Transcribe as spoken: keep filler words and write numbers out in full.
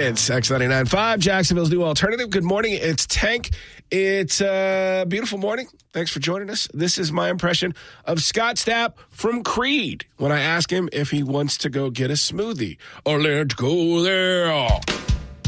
It's X ninety-nine point five, Jacksonville's new alternative. Good morning. It's Tank. It's a beautiful morning. Thanks for joining us. This is my impression of Scott Stapp from Creed when I ask him if he wants to go get a smoothie. Or let's go there.